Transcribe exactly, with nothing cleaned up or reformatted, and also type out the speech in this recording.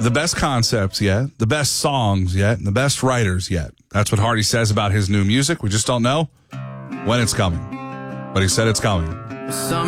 the best concepts yet, the best songs yet, and the best writers yet. That's what Hardy says about his new music. We just don't know when it's coming. But he said it's coming.